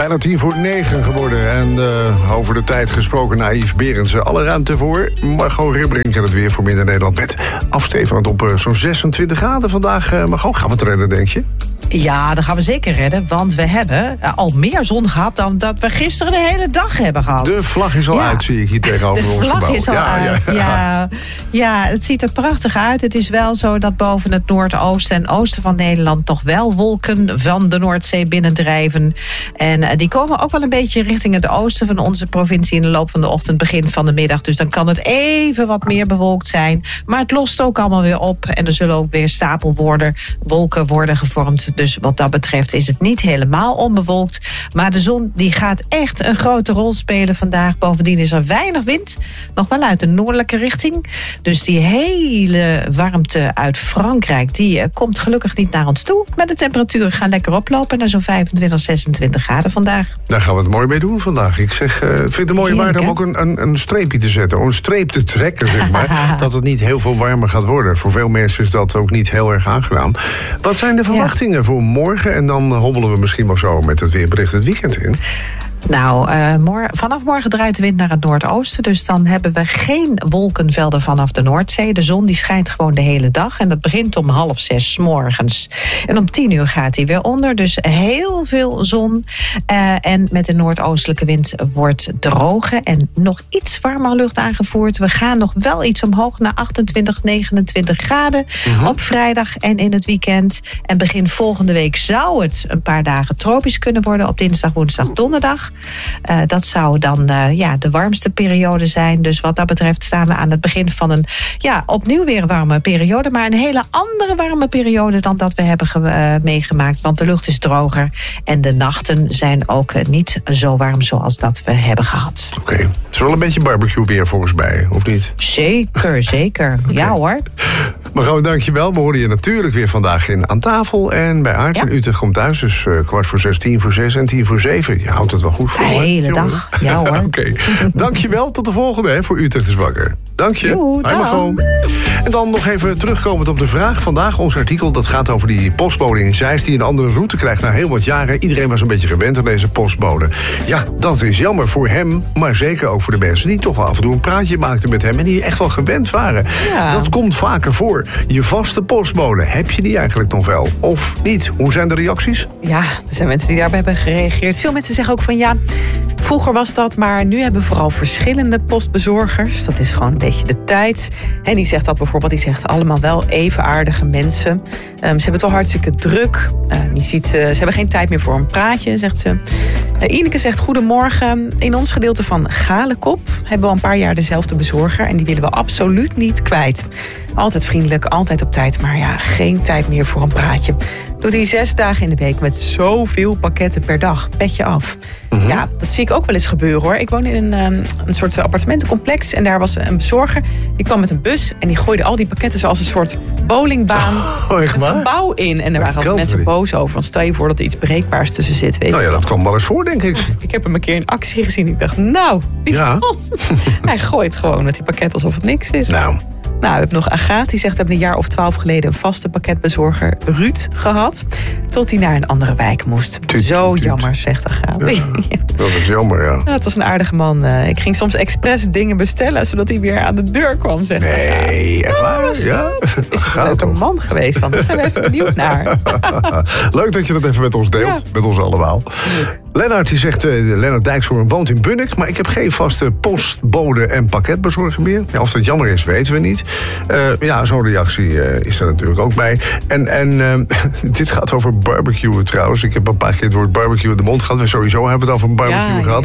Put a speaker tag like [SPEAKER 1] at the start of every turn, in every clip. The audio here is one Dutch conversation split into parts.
[SPEAKER 1] Bijna 8:50 geworden. En over de tijd gesproken naar Yves Berendsen. Alle ruimte voor Margot Ribbrink en het weer voor Midden-Nederland. Met afstevend op zo'n 26 graden vandaag. Margot, gaan we het redden, denk je?
[SPEAKER 2] Ja, dat gaan we zeker redden. Want we hebben al meer zon gehad dan dat we gisteren de hele dag hebben gehad.
[SPEAKER 1] De vlag is al uit, zie ik hier tegenover ons gebouw.
[SPEAKER 2] De vlag is al uit, ja. Het ziet er prachtig uit. Het is wel zo dat boven het noordoosten en oosten van Nederland toch wel wolken van de Noordzee binnendrijven. En die komen ook wel een beetje richting het oosten van onze provincie in de loop van de ochtend, begin van de middag. Dus dan kan het even wat meer bewolkt zijn. Maar het lost ook allemaal weer op. En er zullen ook weer stapelwolken worden gevormd. Dus wat dat betreft is het niet helemaal onbewolkt. Maar de zon die gaat echt een grote rol spelen vandaag. Bovendien is er weinig wind. Nog wel uit de noordelijke richting. Dus die hele warmte uit Frankrijk, die komt gelukkig niet naar ons toe. Maar de temperaturen gaan lekker oplopen naar zo'n 25, 26 graden vandaag.
[SPEAKER 1] Daar gaan we het mooi mee doen vandaag. Ik vind het een mooie waarde om ook een streepje te zetten. Om een streep te trekken, zeg maar. Dat het niet heel veel warmer gaat worden. Voor veel mensen is dat ook niet heel erg aangenaam. Wat zijn de verwachtingen voor morgen? En dan hobbelen we misschien wel zo met het weerbericht het weekend in.
[SPEAKER 2] Nou, vanaf morgen draait de wind naar het noordoosten. Dus dan hebben we geen wolkenvelden vanaf de Noordzee. De zon die schijnt gewoon de hele dag. En dat begint om 5:30 's morgens. En om 10:00 gaat hij weer onder. Dus heel veel zon. En met de noordoostelijke wind wordt droger. En nog iets warmer lucht aangevoerd. We gaan nog wel iets omhoog naar 28, 29 graden. Op vrijdag en in het weekend. En begin volgende week zou het een paar dagen tropisch kunnen worden. Op dinsdag, woensdag, donderdag. Dat zou dan de warmste periode zijn. Dus wat dat betreft staan we aan het begin van een opnieuw weer een warme periode. Maar een hele andere warme periode dan dat we hebben meegemaakt. Want de lucht is droger. En de nachten zijn ook niet zo warm zoals dat we hebben gehad.
[SPEAKER 1] Oké. Het is wel een beetje barbecue weer volgens mij, of niet?
[SPEAKER 2] Zeker, zeker. Okay. Ja hoor.
[SPEAKER 1] Margot, dankjewel. We horen je natuurlijk weer vandaag Aan Tafel. En bij Aart in Utrecht komt thuis. Dus 5:15, 6:45 en 6:50. Je houdt het wel goed vol.
[SPEAKER 2] De hele dag. Ja hoor.
[SPEAKER 1] Oké. Dankjewel. Tot de volgende voor Utrecht is wakker. Dank je. Hoi Margot. En dan nog even terugkomend op de vraag. Vandaag ons artikel dat gaat over die postbode in Zeist die een andere route krijgt na heel wat jaren. Iedereen was een beetje gewend aan deze postbode. Ja, dat is jammer voor hem. Maar zeker ook voor de mensen die toch wel af en toe een praatje maakten met hem. En die echt wel gewend waren. Ja. Dat komt vaker voor. Je vaste postbode, heb je die eigenlijk nog wel? Of niet? Hoe zijn de reacties?
[SPEAKER 3] Ja, er zijn mensen die daarbij hebben gereageerd. Veel mensen zeggen ook van vroeger was dat, maar nu hebben we vooral verschillende postbezorgers. Dat is gewoon een beetje de tijd. En die zegt dat bijvoorbeeld, die zegt allemaal wel even aardige mensen. Ze hebben het wel hartstikke druk. Je ziet, ze hebben geen tijd meer voor een praatje, zegt ze. Ineke zegt goedemorgen. In ons gedeelte van Galekop hebben we al een paar jaar dezelfde bezorger. En die willen we absoluut niet kwijt. Altijd vriendelijk, altijd op tijd, maar geen tijd meer voor een praatje. Doet hij 6 dagen in de week met zoveel pakketten per dag. Petje af. Mm-hmm. Ja, dat zie ik ook wel eens gebeuren hoor. Ik woon in een soort appartementencomplex en daar was een bezorger. Die kwam met een bus en die gooide al die pakketten zoals een soort bowlingbaan het gebouw in. En er waren altijd mensen boos over. Want stel je voor dat er iets breekbaars tussen zit. Weet je
[SPEAKER 1] dat kwam wel eens voor, denk ik.
[SPEAKER 3] Ik heb hem een keer in actie gezien. Ik dacht, hij gooit gewoon met die pakketten alsof het niks is. Nou, we hebben nog Agaat, die zegt... we hebben een jaar of 12 geleden een vaste pakketbezorger Ruud gehad. Tot hij naar een andere wijk moest. Zo jammer, zegt Agaat.
[SPEAKER 1] Ja, dat is jammer, ja.
[SPEAKER 3] Het was een aardige man. Ik ging soms expres dingen bestellen... zodat hij weer aan de deur kwam, zegt Agaat.
[SPEAKER 1] Nee, echt waar? Ja.
[SPEAKER 3] Is een leuke man geweest dan? Daar zijn we even benieuwd naar.
[SPEAKER 1] Leuk dat je dat even met ons deelt. Met ons allemaal. Lennart, die zegt... Lennart Dijkshoorn woont in Bunnik... maar ik heb geen vaste postbode en pakketbezorger meer. Ja, of dat jammer is, weten we niet. Zo'n reactie is er natuurlijk ook bij. En dit gaat over barbecue trouwens. Ik heb een paar keer het woord barbecue in de mond gehad. We sowieso hebben het over barbecue gehad.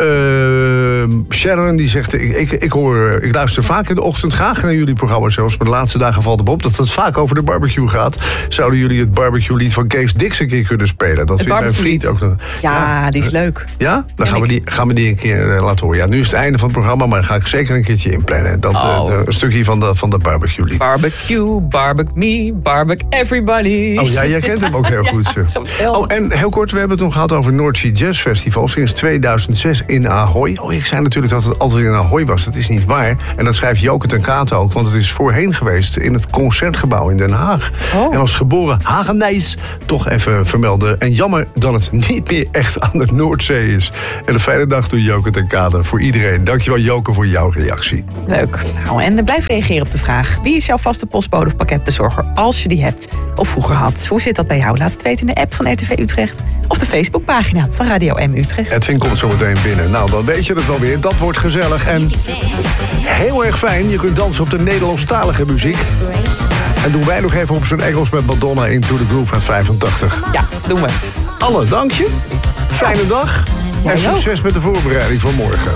[SPEAKER 1] Ja. Sharon die zegt... Ik luister vaak in de ochtend graag naar jullie programma. Zelfs maar de laatste dagen valt het op dat het vaak over de barbecue gaat. Zouden jullie het barbecue lied van Kees Dix een keer kunnen spelen? Dat vindt mijn vriend ook nog.
[SPEAKER 3] Ja, die is leuk.
[SPEAKER 1] Ja? Dan gaan we die een keer laten horen. Ja, nu is het einde van het programma, maar dan ga ik zeker een keertje inplannen. Een stukje van de barbecue lied.
[SPEAKER 3] Barbecue, barbecue me, barbecue everybody.
[SPEAKER 1] Oh ja, jij kent hem ook heel goed. En heel kort, we hebben het nog gehad over North Sea Jazz Festival. Sinds 2006 in Ahoy. Ik zei natuurlijk dat het altijd in Ahoy was. Dat is niet waar. En dat schrijft Joke ten Kate ook. Want het is voorheen geweest in het Concertgebouw in Den Haag.
[SPEAKER 3] Oh.
[SPEAKER 1] En als geboren Hagenees toch even vermelden. En jammer dat het niet meer echt aan de Noordzee is. En een fijne dag door Joke ten Kate voor iedereen. Dankjewel Joke voor jouw reactie.
[SPEAKER 3] Leuk. Nou, en blijf reageren op de vraag. Wie is jouw vaste postbode of pakketbezorger als je die hebt of vroeger had? Hoe zit dat bij jou? Laat het weten in de app van RTV Utrecht of de Facebookpagina van Radio M Utrecht.
[SPEAKER 1] Edwin komt zo meteen binnen. Nou, dan weet je het wel weer. Dat wordt gezellig en heel erg fijn. Je kunt dansen op de Nederlandstalige muziek. En doen wij nog even op zijn Engels met Madonna Into the Groove uit 85.
[SPEAKER 3] Ja, doen we.
[SPEAKER 1] Anne, dank je. Fijne dag. En succes met de voorbereiding van morgen.